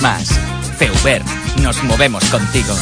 más. Feuber, nos movemos contigo.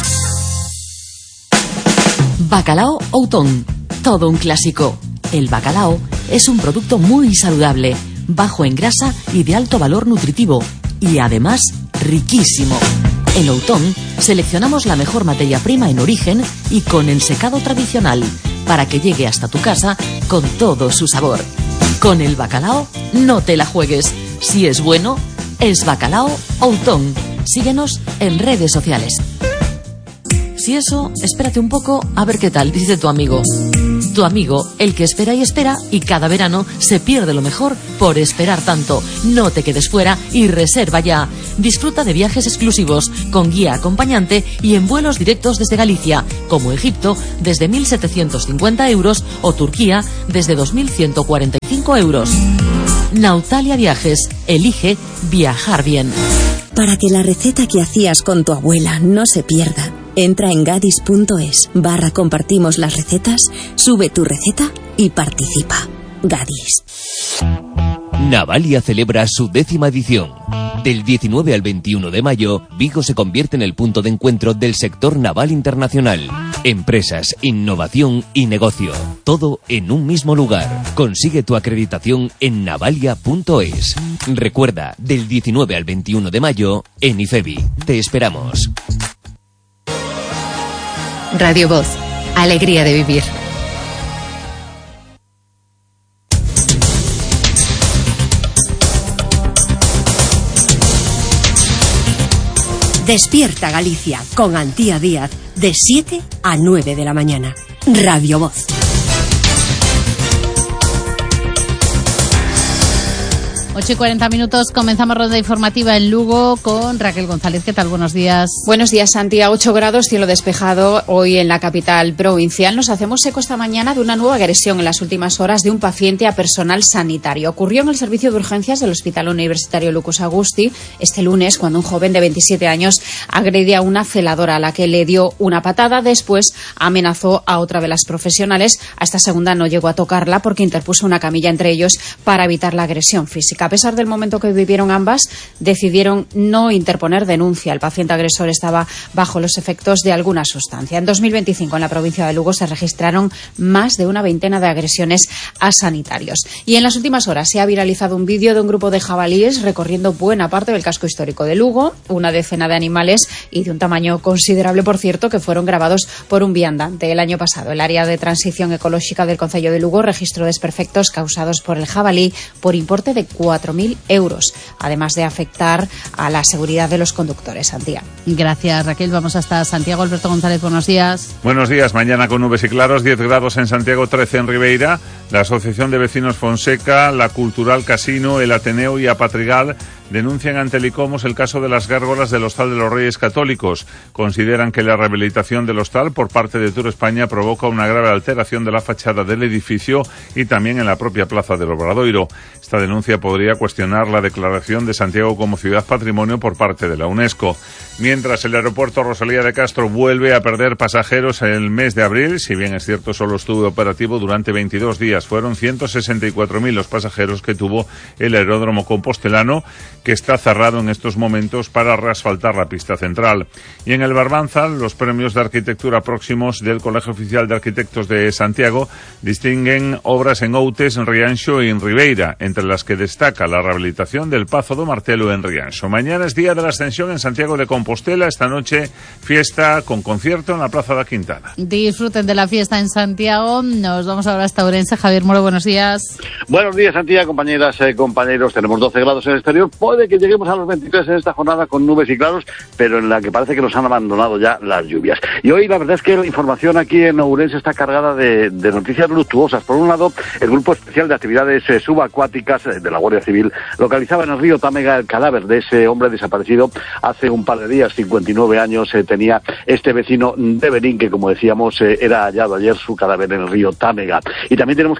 Bacalao Outón, todo un clásico. El bacalao es un producto muy saludable, bajo en grasa y de alto valor nutritivo, y además riquísimo. En Outón seleccionamos la mejor materia prima en origen y con ensecado tradicional, para que llegue hasta tu casa con todo su sabor. Con el bacalao no te la juegues. Si es bueno, es Bacalao Outón. Síguenos en redes sociales. Si eso, espérate un poco a ver qué tal, dice tu amigo. Tu amigo, el que espera y cada verano se pierde lo mejor por esperar tanto. No te quedes fuera y reserva ya. Disfruta de viajes exclusivos, con guía acompañante y en vuelos directos desde Galicia, como Egipto desde 1.750 euros o Turquía desde 2.145 euros. Nautalia Viajes, elige viajar bien. Para que la receta que hacías con tu abuela no se pierda, entra en gadis.es/compartimos las recetas, sube tu receta y participa. Gadis. Navalia celebra su 10ª edición. Del 19 al 21 de mayo, Vigo se convierte en el punto de encuentro del sector naval internacional. Empresas, innovación y negocio. Todo en un mismo lugar. Consigue tu acreditación en navalia.es. Recuerda, del 19 al 21 de mayo, en IFEBI. Te esperamos. Radio Voz. Alegría de vivir. Despierta Galicia con Antía Díaz de 7 a 9 de la mañana. Radio Voz. 8:40, comenzamos ronda informativa en Lugo con Raquel González. ¿Qué tal? Buenos días. Buenos días, Santi. A 8 grados, cielo despejado hoy en la capital provincial. Nos hacemos eco esta mañana de una nueva agresión en las últimas horas de un paciente a personal sanitario. Ocurrió en el servicio de urgencias del Hospital Universitario Lucas Agusti este lunes, cuando un joven de 27 años agredía a una celadora a la que le dio una patada. Después amenazó a otra de las profesionales. A esta segunda no llegó a tocarla porque interpuso una camilla entre ellos para evitar la agresión física. A pesar del momento que vivieron ambas, decidieron no interponer denuncia. El paciente agresor estaba bajo los efectos de alguna sustancia. En 2025, en la provincia de Lugo, se registraron más de una veintena de agresiones a sanitarios. Y en las últimas horas se ha viralizado un vídeo de un grupo de jabalíes recorriendo buena parte del casco histórico de Lugo, una decena de animales y de un tamaño considerable, por cierto, que fueron grabados por un viandante el año pasado. El área de transición ecológica del concello de Lugo registró desperfectos causados por el jabalí por importe de 4.000 euros, además de afectar a la seguridad de los conductores. Santiago. Gracias, Raquel. Vamos hasta Santiago. Alberto González, buenos días. Buenos días. Mañana con nubes y claros, 10 grados en Santiago, 13 en Ribeira. La Asociación de Vecinos Fonseca, la Cultural Casino, el Ateneo y Apatrigal denuncian ante el ICOMOS el caso de las gárgolas del Hostal de los Reyes Católicos. Consideran que la rehabilitación del hostal por parte de Tour España provoca una grave alteración de la fachada del edificio y también en la propia plaza del Obradoiro. Esta denuncia podría cuestionar la declaración de Santiago como ciudad patrimonio por parte de la UNESCO. Mientras el aeropuerto Rosalía de Castro vuelve a perder pasajeros en el mes de abril, si bien es cierto solo estuvo operativo durante 22 días, fueron 164.000 los pasajeros que tuvo el aeródromo compostelano, que está cerrado en estos momentos para reasfaltar la pista central. Y en el Barbanza, los premios de arquitectura próximos del Colegio Oficial de Arquitectos de Santiago distinguen obras en Outes, en Rianxo y en Ribeira, entre las que destaca la rehabilitación del Pazo do Martelo en Rianxo. Mañana es Día de la Ascensión en Santiago de Compostela. Esta noche, fiesta con concierto en la Plaza da Quintana. Disfruten de la fiesta en Santiago. Nos vamos ahora hasta Ourense. Javier Moro, buenos días. Buenos días, Santiago, compañeras, compañeros. Tenemos 12 grados en el exterior. Puede que lleguemos a los 23 en esta jornada con nubes y claros, pero en la que parece que nos han abandonado ya las lluvias. Y hoy la verdad es que la información aquí en Ourense está cargada de noticias luctuosas. Por un lado, el Grupo Especial de Actividades Subacuáticas de la Guardia Civil localizaba en el río Támega el cadáver de ese hombre desaparecido hace un par de días. 59 años tenía este vecino de Benín, que como decíamos era hallado ayer su cadáver en el río Támega. Y también tenemos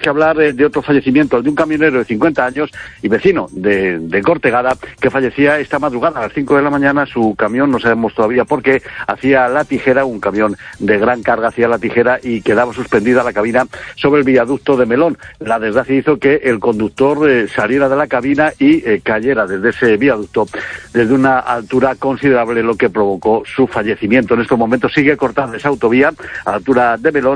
que hablar de otro fallecimiento, el de un camionero de 50 años y vecino de Cortegada, que fallecía esta madrugada a las 5 de la mañana. Su camión, no sabemos todavía por qué, hacía la tijera, un camión de gran carga hacía la tijera y quedaba suspendida la cabina sobre el viaducto de Melón. La desgracia hizo que el conductor saliera de la cabina y cayera desde ese viaducto desde una altura considerable, lo que provocó su fallecimiento. En estos momentos sigue cortada esa autovía a la altura de Melón,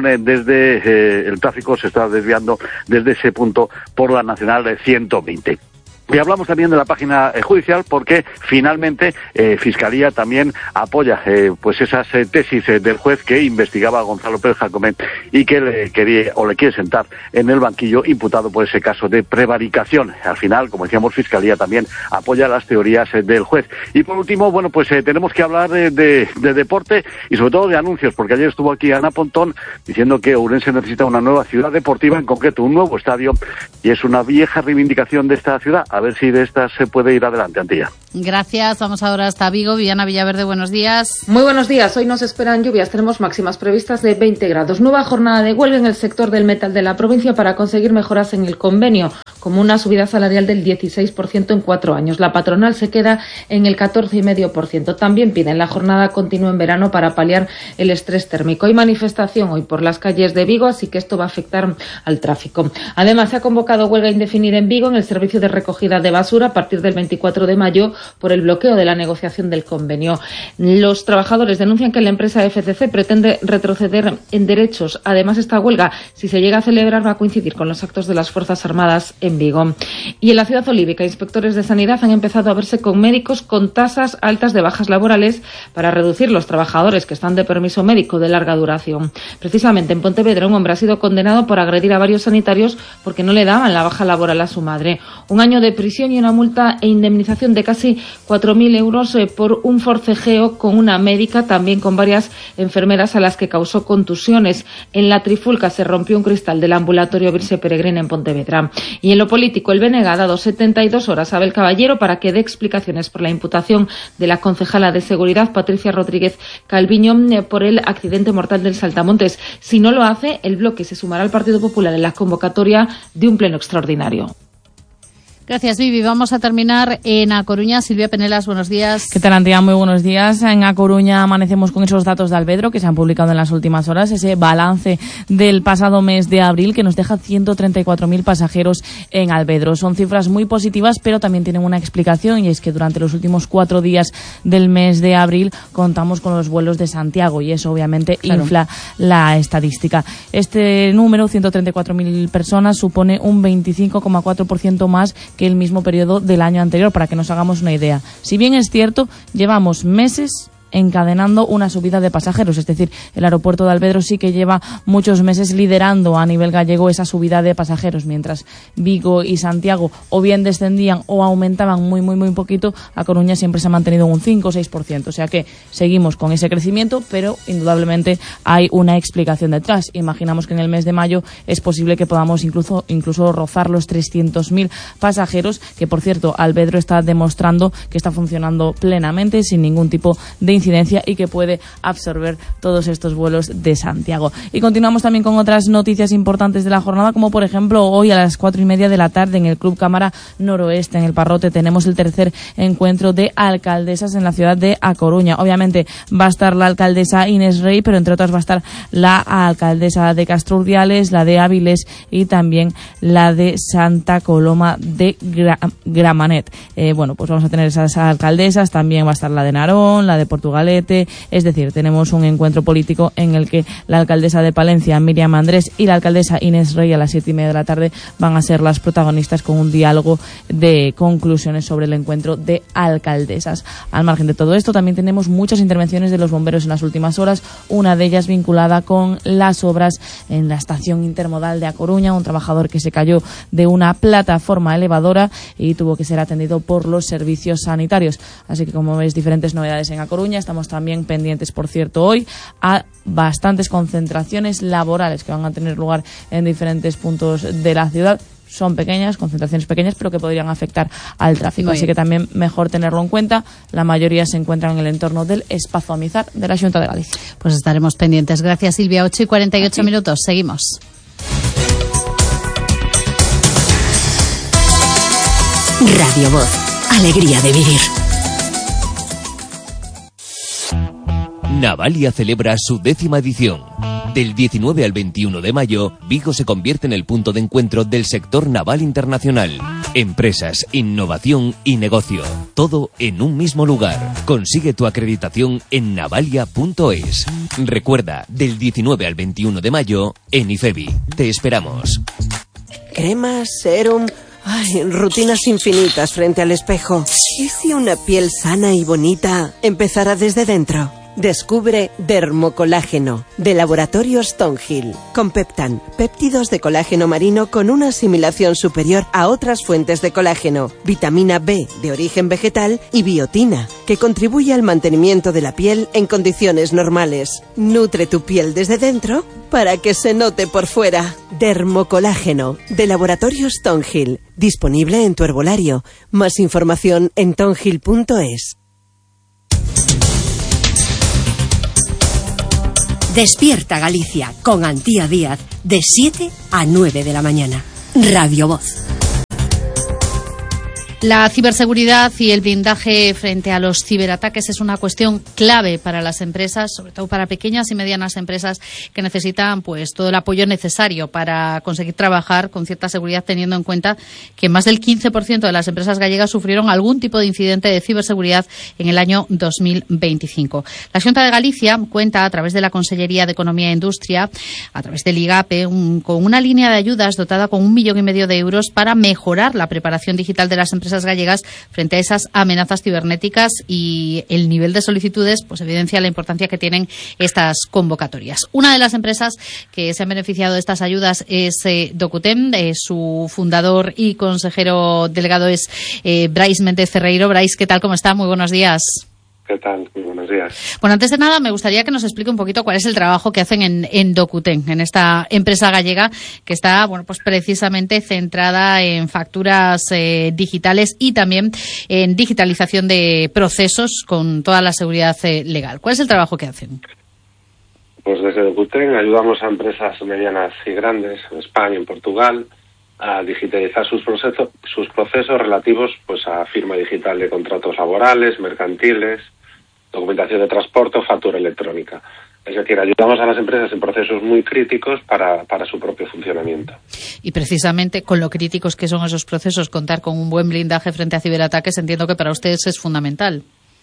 desde el tráfico se está desviando desde ese punto por la Nacional 120. Y hablamos también de la página judicial porque finalmente Fiscalía también apoya pues esas tesis del juez que investigaba a Gonzalo Pérez Jacome y que le quiere sentar en el banquillo imputado por ese caso de prevaricación. Al final, como decíamos, Fiscalía también apoya las teorías del juez. Y por último, bueno, pues tenemos que hablar de deporte y sobre todo de anuncios, porque ayer estuvo aquí Ana Pontón diciendo que Ourense necesita una nueva ciudad deportiva, en concreto un nuevo estadio, y es una vieja reivindicación de esta ciudad. A ver si de estas se puede ir adelante, Antilla. Gracias. Vamos ahora hasta Vigo. Viviana Villaverde, buenos días. Muy buenos días. Hoy nos esperan lluvias. Tenemos máximas previstas de 20 grados. Nueva jornada de huelga en el sector del metal de la provincia para conseguir mejoras en el convenio, como una subida salarial del 16% en 4 años. La patronal se queda en el 14,5%. También piden la jornada continua en verano para paliar el estrés térmico. Hay manifestación hoy por las calles de Vigo, así que esto va a afectar al tráfico. Además, se ha convocado huelga indefinida en Vigo en el servicio de recogida de basura a partir del 24 de mayo por el bloqueo de la negociación del convenio. Los trabajadores denuncian que la empresa FCC pretende retroceder en derechos. Además, esta huelga, si se llega a celebrar, va a coincidir con los actos de las Fuerzas Armadas en Vigo. Y en la ciudad olívica, inspectores de sanidad han empezado a verse con médicos con tasas altas de bajas laborales para reducir los trabajadores que están de permiso médico de larga duración. Precisamente en Pontevedra, un hombre ha sido condenado por agredir a varios sanitarios porque no le daban la baja laboral a su madre. 1 año de prisión y una multa e indemnización de casi 4.000 euros por un forcejeo con una médica, también con varias enfermeras a las que causó contusiones. En la Trifulca se rompió un cristal del ambulatorio Virse Peregrina en Pontevedra. Y en lo político, el BNG ha dado 72 horas a Abel Caballero para que dé explicaciones por la imputación de la concejala de Seguridad, Patricia Rodríguez Calviño, por el accidente mortal del Saltamontes. Si no lo hace, el bloque se sumará al Partido Popular en la convocatoria de un pleno extraordinario. Gracias, Vivi. Vamos a terminar en A Coruña. Silvia Penelas, buenos días. ¿Qué tal, Antía? Muy buenos días. En A Coruña amanecemos con esos datos de Albedro que se han publicado en las últimas horas, ese balance del pasado mes de abril que nos deja 134.000 pasajeros en Albedro. Son cifras muy positivas, pero también tienen una explicación, y es que durante los últimos 4 días del mes de abril contamos con los vuelos de Santiago y eso obviamente infla la estadística. Este número, 134.000 personas, supone un 25,4% más que el mismo periodo del año anterior, para que nos hagamos una idea. Si bien es cierto, llevamos meses encadenando una subida de pasajeros, es decir, el aeropuerto de Albedro sí que lleva muchos meses liderando a nivel gallego esa subida de pasajeros, mientras Vigo y Santiago o bien descendían o aumentaban muy poquito, A Coruña siempre se ha mantenido un 5 o 6%, o sea que seguimos con ese crecimiento, pero indudablemente hay una explicación detrás. Imaginamos que en el mes de mayo es posible que podamos incluso rozar los 300.000 pasajeros, que por cierto Albedro está demostrando que está funcionando plenamente sin ningún tipo de incidencia y que puede absorber todos estos vuelos de Santiago. Y continuamos también con otras noticias importantes de la jornada, como por ejemplo hoy a las 4:30 de la tarde en el Club Cámara Noroeste, en el Parrote, tenemos el tercer encuentro de alcaldesas en la ciudad de A Coruña. Obviamente va a estar la alcaldesa Inés Rey, pero entre otras va a estar la alcaldesa de Castro Urdiales, la de Áviles y también la de Santa Coloma de Gramanet. Bueno, pues vamos a tener esas alcaldesas, también va a estar la de Narón, la de Portugalete, es decir, tenemos un encuentro político en el que la alcaldesa de Palencia, Miriam Andrés, y la alcaldesa Inés Rey a las 7:30 de la tarde van a ser las protagonistas con un diálogo de conclusiones sobre el encuentro de alcaldesas. Al margen de todo esto, también tenemos muchas intervenciones de los bomberos en las últimas horas, una de ellas vinculada con las obras en la estación intermodal de A Coruña, un trabajador que se cayó de una plataforma elevadora y tuvo que ser atendido por los servicios sanitarios. Así que, como ves, diferentes novedades en A Coruña. Estamos también pendientes, por cierto, hoy a bastantes concentraciones laborales que van a tener lugar en diferentes puntos de la ciudad. Son pequeñas, concentraciones pequeñas, pero que podrían afectar al tráfico. Así que también mejor tenerlo en cuenta. La mayoría se encuentran en el entorno del Espazo Amizar de la Xunta de Galicia. Pues estaremos pendientes. Gracias, Silvia. 8:48 minutos. Seguimos. Radio Voz. Alegría de vivir. Navalia celebra su 10ª edición. Del 19 al 21 de mayo, Vigo se convierte en el punto de encuentro del sector naval internacional. Empresas, innovación y negocio. Todo en un mismo lugar. Consigue tu acreditación en navalia.es. Recuerda, del 19 al 21 de mayo, en IFEBI. Te esperamos. Cremas, serum... rutinas infinitas frente al espejo. ¿Y si una piel sana y bonita empezara desde dentro? Descubre Dermocolágeno, de Laboratorios Thornhill. Compeptan, péptidos de colágeno marino con una asimilación superior a otras fuentes de colágeno, vitamina B de origen vegetal y biotina, que contribuye al mantenimiento de la piel en condiciones normales. Nutre tu piel desde dentro para que se note por fuera. Dermocolágeno, de Laboratorios Thornhill. Disponible en tu herbolario. Más información en thornhill.es. Despierta Galicia con Antía Díaz de 7 a 9 de la mañana. Radio Voz. La ciberseguridad y el blindaje frente a los ciberataques es una cuestión clave para las empresas, sobre todo para pequeñas y medianas empresas que necesitan pues todo el apoyo necesario para conseguir trabajar con cierta seguridad, teniendo en cuenta que más del 15% de las empresas gallegas sufrieron algún tipo de incidente de ciberseguridad en el año 2025. La Xunta de Galicia cuenta, a través de la Consellería de Economía e Industria, a través del IGAPE, con una línea de ayudas dotada con 1,5 millones de euros para mejorar la preparación digital de las empresas gallegas frente a esas amenazas cibernéticas, y el nivel de solicitudes pues evidencia la importancia que tienen estas convocatorias. Una de las empresas que se han beneficiado de estas ayudas es Docutem. Su fundador y consejero delegado es Brais Méndez Ferreiro. Brais, ¿qué tal? ¿Cómo está? Muy buenos días. ¿Qué tal? Muy buenos días. Bueno, antes de nada, me gustaría que nos explique un poquito cuál es el trabajo que hacen en Docutem, en esta empresa gallega que está, bueno, pues precisamente centrada en facturas digitales y también en digitalización de procesos con toda la seguridad legal. ¿Cuál es el trabajo que hacen? Pues desde Docutem ayudamos a empresas medianas y grandes en España y en Portugal a digitalizar sus procesos relativos pues a firma digital de contratos laborales, mercantiles, documentación de transporte o factura electrónica. Es decir, ayudamos a las empresas en procesos muy críticos para su propio funcionamiento. Y precisamente con lo críticos que son esos procesos, contar con un buen blindaje frente a ciberataques, entiendo que para ustedes es fundamental.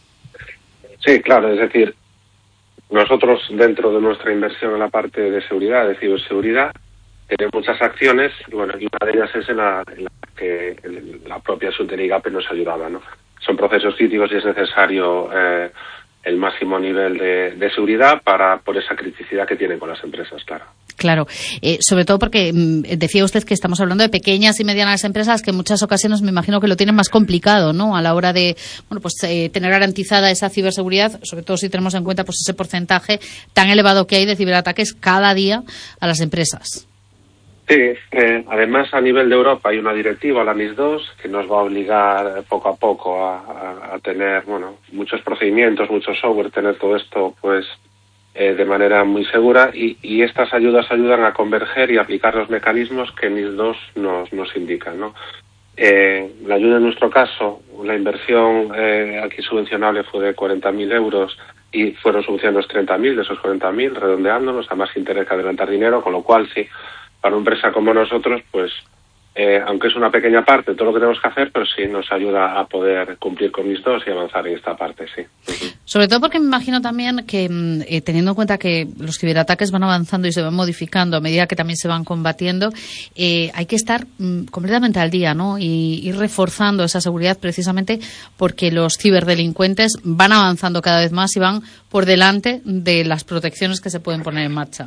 Sí, claro, es decir, nosotros dentro de nuestra inversión en la parte de seguridad, de ciberseguridad, tenemos muchas acciones, y bueno, y una de ellas es en la que la propia Xunta de IGAPE nos ayudaba, ¿no? Son procesos críticos y es necesario el máximo nivel de seguridad por esa criticidad que tienen con las empresas, claro. Claro, sobre todo porque decía usted que estamos hablando de pequeñas y medianas empresas que en muchas ocasiones me imagino que lo tienen más complicado, ¿no? A la hora de, bueno, pues tener garantizada esa ciberseguridad, sobre todo si tenemos en cuenta pues ese porcentaje tan elevado que hay de ciberataques cada día a las empresas. Sí, además a nivel de Europa hay una directiva, la NIS2, que nos va a obligar poco a poco a tener, bueno, muchos procedimientos, mucho software, tener todo esto pues de manera muy segura, y estas ayudas ayudan a converger y aplicar los mecanismos que NIS2 nos indican, ¿no? La ayuda en nuestro caso, la inversión aquí subvencionable fue de 40.000 euros y fueron subvencionados 30.000 de esos 40.000, redondeándonos, además interés que adelantar dinero, con lo cual sí, para una empresa como nosotros, pues, aunque es una pequeña parte, todo lo que tenemos que hacer, pero sí nos ayuda a poder cumplir con NIS2 y avanzar en esta parte, sí. Sobre todo porque me imagino también que, teniendo en cuenta que los ciberataques van avanzando y se van modificando a medida que también se van combatiendo, hay que estar completamente al día, ¿no? Y ir reforzando esa seguridad precisamente porque los ciberdelincuentes van avanzando cada vez más y van por delante de las protecciones que se pueden poner en marcha.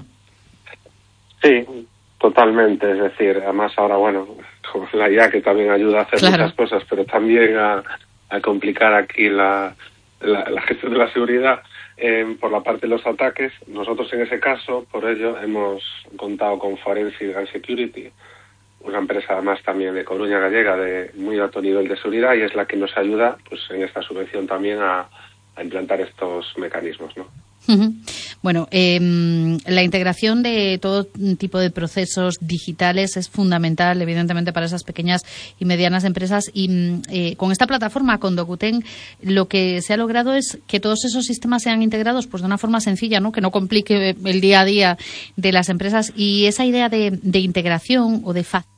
Sí, totalmente, es decir, además ahora, bueno, con la IA que también ayuda a hacer muchas cosas, pero también a complicar aquí la gestión de la seguridad por la parte de los ataques. Nosotros en ese caso, por ello, hemos contado con Forensic and Security, una empresa además también de Coruña gallega de muy alto nivel de seguridad, y es la que nos ayuda pues en esta subvención también a implantar estos mecanismos, ¿no? Bueno, la integración de todo tipo de procesos digitales es fundamental, evidentemente, para esas pequeñas y medianas empresas. Y con esta plataforma, con Docuten, lo que se ha logrado es que todos esos sistemas sean integrados pues de una forma sencilla, ¿no? Que no complique el día a día de las empresas. Y esa idea de integración o de facilitación